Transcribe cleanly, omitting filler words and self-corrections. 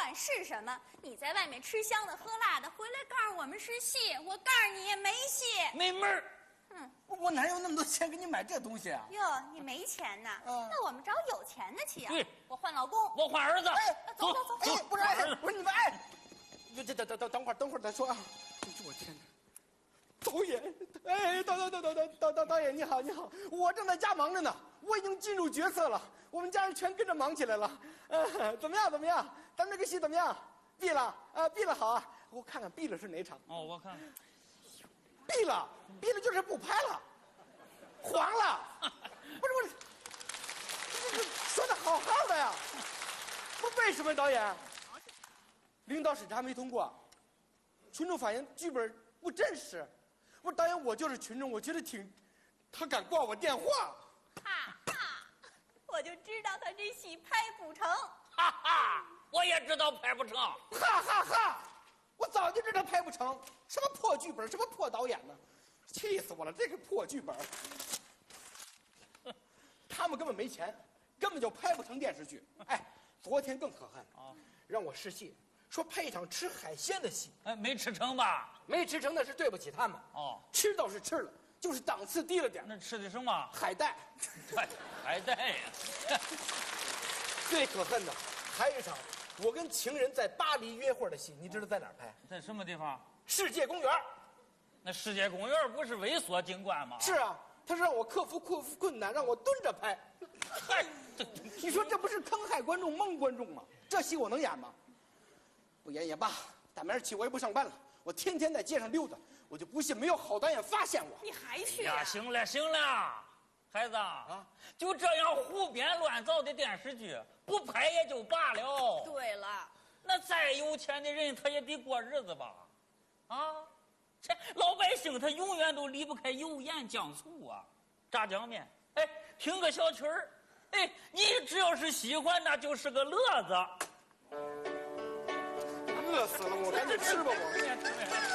管是什么，你在外面吃香的喝辣的，回来告诉我们是戏，我告诉你也没戏， 没门儿。 我哪有那么多钱给你买这东西啊？ 哟，你没钱呐？那我们找有钱的去啊。 对， 我换老公， 我换儿子。 走。 哎，不是，不是你们哎，等会儿再说啊！哎呦我天哪！导演，哎，导演你好，我正在家忙着呢，我已经进入角色了，我们家人全跟着忙起来了。怎么样？咱们这个戏怎么样？闭了好啊！我看看闭了是哪场？ 哦，我看。 闭了就是不拍了，黄了。不是，这说的好好的呀，不为什么导演？领导审查没通过，群众反映剧本不真实。我说导演，我就是群众，我觉得他敢挂我电话。 哈哈，我就知道他这戏拍不成。 哈哈，我也知道拍不成。 哈，我早就知道拍不成，什么破剧本，什么破导演呢，气死我了！这个破剧本，他们根本没钱，根本就拍不成电视剧。哎，昨天更可恨啊，让我试戏，说拍一场吃海鲜的戏， 哎，没吃成吧？ 没吃成那是对不起他们。哦，吃倒是吃了，就是档次低了点。 那吃的什么？ 海带。 海带呀！ 最可恨的还有一场，我跟情人在巴黎约会的戏，你知道在哪儿拍？ 在什么地方？ 世界公园。 那世界公园不是猥琐景观吗？ 是啊，他是让我克服困难，让我蹲着拍。嗨，你说这不是坑害观众、蒙观众吗？这戏我能演吗？不演也罢，打明儿起我也不上班了，我天天在街上溜达，我就不信没有好导演发现我。 你还去呀？行了，孩子啊，就这样胡编乱造的电视剧，不拍也就罢了。 对了， 那再有钱的人，他也得过日子吧？啊，这老百姓他永远都离不开油盐酱醋啊，炸酱面，哎，听个小曲儿，哎，你只要是喜欢，那就是个乐子。 饿死了，我赶紧吃吧我。